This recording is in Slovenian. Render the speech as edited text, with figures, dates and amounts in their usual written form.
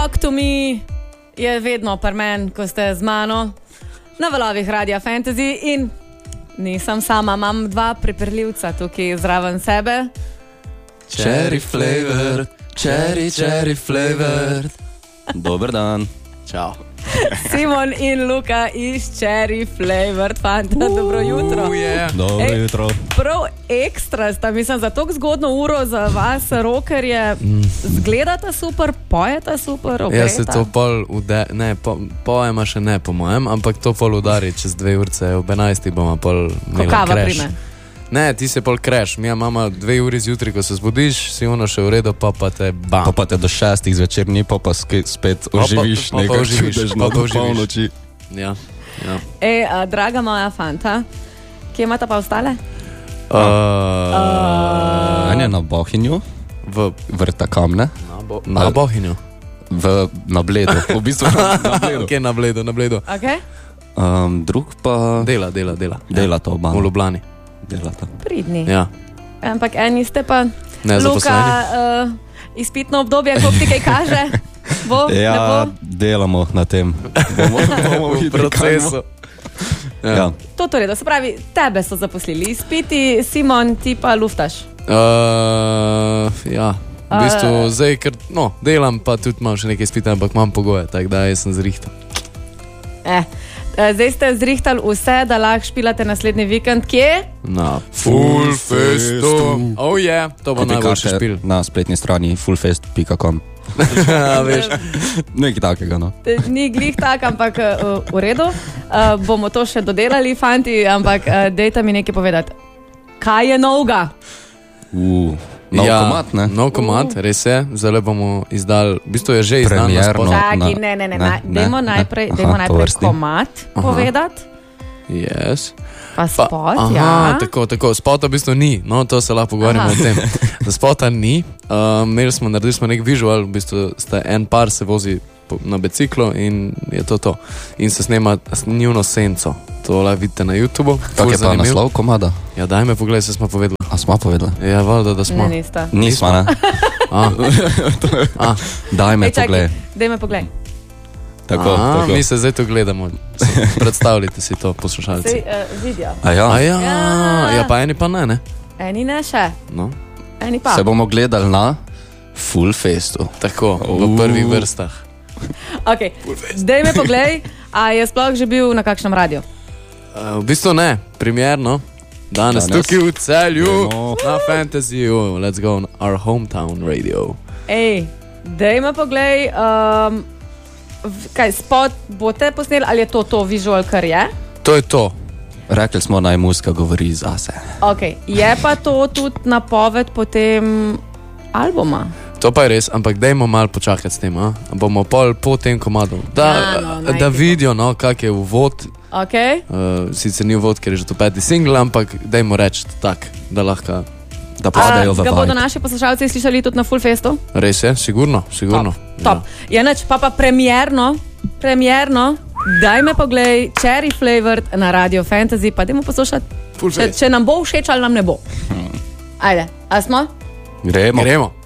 Talk to me je vedno pri meni, ko ste z mano na valovih Radia Fantasy in nisem sama, imam dva pripirljivca tukaj zraven sebe. Cherry flavored, cherry flavored. Dober dan. Čau. Simon in Luka iz Cherry Flavored Fanta. Dobro jutro. Dobro jutro. Prav ekstra sta, mislim, za toliko zgodno uro za vas, rockerje. Zgledata super, pojeta super, okreta. Ja, se to pol pojema še ne po mojem, ampak to pol udari čez 2 urce, ob 11 bomo pol imeli kava crash. prime. Ne, ti se pol crash. Mija mama 2 uri zjutraj, ko se zbudiš, si ono še v redu, pa te bam. Pa te do 6 zvečer ni, pa spet oživiš nekaj čudežno do polnoči. Ja. Draga moja fanta, kje imata pa ostale? En je na Bohinju, v Vrta Kamne. Na Bohinju? Na Bledu, v bistvu na Bledu. Kje na Bledu? Okay. Drug pa... Dela to oba. V Ljubljani. Pridni. Ja. Ampak eni ste pa, ne, Luka, izpitno obdobje, kako ti kaj kaže? Delamo na tem. Bomo v procesu. Ja. To torej, da se pravi, tebe so zaposlili izpiti, Simon, ti pa luftaš. Ja, v bistvu zdaj, ker delam, pa tudi imam še nekaj izpita, ampak imam pogoje, tako da jaz sem zrihtal. Zdaj ste zrihtali vse, da lahko špilate naslednji vikend. Kje? Na Full Festu. Oh yeah, to bo najboljši špil. Na spletni strani fullfest.com. Veš. Nekaj takega, no. Ni glih tak, ampak v redu. Bomo to še dodelali, fanti, ampak dejte mi nekaj povedati. Kaj je novega? Nov komad, ne? Nov komad, res je. Zdaj bomo izdali, v bistvu je že izdan na spot. Čaki, ne. Dajmo najprej komad povedati. Yes. Pa spot, ja. Tako, spota v bistvu ni, no, to se lahko pogovarjamo o tem. Za spota ni, naredili smo nek visual, v bistvu en par se vozi na biciklo in je to. In se snema njuno senco. To lahko vidite na YouTubeu. Kak je pa naslov komada? Ja, daj me pogledaj, se smo povedali. A smo povedali? Ja, valjda, da smo. Ne, nista. Nismo, ne? Daj me pogledaj. Daj me pogledaj. Tako. Mi se zdaj to gledamo. Predstavljite si to, poslušalci. Sej vidijo. Ja, pa eni pa ne? Eni ne še. No. Eni pa. Se bomo gledali na Full Festu. Tako, v prvih vrstah. Ok, zdaj me pogledaj, a je sploh že bil na kakšnem radiju? V bistvu ne, primerno. Danes tukaj v Celju, na Fantasyju. Let's go on our hometown radio. Daj me pogledaj, kaj, spot boste posneli, ali je to visual, kar je? To je to. Rekli smo, naj muska govori zase. Ok, je pa to tudi napoved potem albuma? To pa je res, ampak dajmo malo počakati s tem, bomo po tem komadu. Da vidijo, kak je uvod. Okay. Sicer ni uvod, ker je že to 5. single, ampak dajmo reči tak, da lahko da padajo v vibe. Ga bodo naši poslušalci slišali tudi na Full Festu? Res je, sigurno. Top. Ja, neč, pa premierno, daj me pogledaj Cherry Flavored na Radio Fantasy, pa dajmo poslušati, če nam bo všeč ali nam ne bo. Ajde, a smo? Gremo.